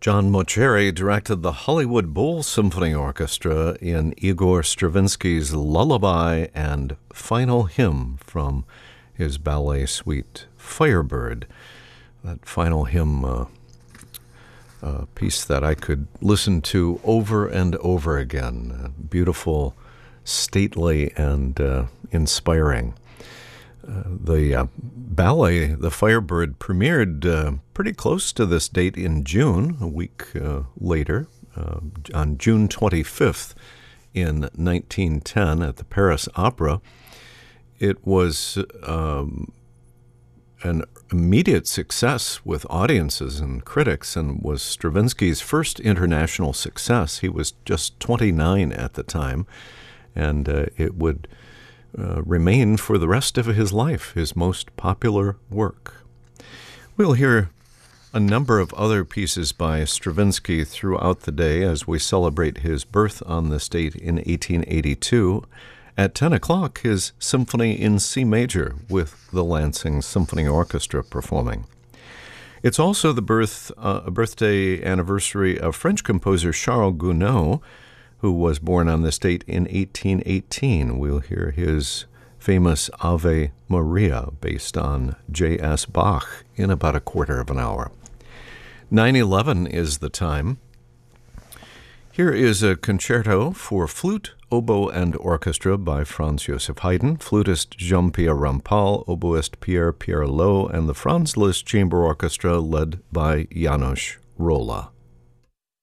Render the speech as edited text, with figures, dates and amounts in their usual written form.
John Mauceri directed the Hollywood Bowl Symphony Orchestra in Igor Stravinsky's Lullaby and Final Hymn from his ballet suite, Firebird. That final hymn, a piece that I could listen to over and over again. Beautiful, stately, and inspiring. The ballet, The Firebird, premiered pretty close to this date in June, a week later, on June 25th in 1910 at the Paris Opera. It was an immediate success with audiences and critics and was Stravinsky's first international success. He was just 29 at the time, and it would remain for the rest of his life his most popular work. We'll hear a number of other pieces by Stravinsky throughout the day as we celebrate his birth on this date in 1882. At 10 o'clock, his Symphony in C major with the Lansing Symphony Orchestra performing. It's also the birthday anniversary of French composer Charles Gounod, who was born on this date in 1818. We'll hear his famous Ave Maria, based on J.S. Bach, in about a quarter of an hour. 9:11 is the time. Here is a concerto for flute, oboe, and orchestra by Franz Joseph Haydn, flutist Jean-Pierre Rampal, oboist Pierre Lowe, and the Franz Liszt Chamber Orchestra led by Janos Rolla.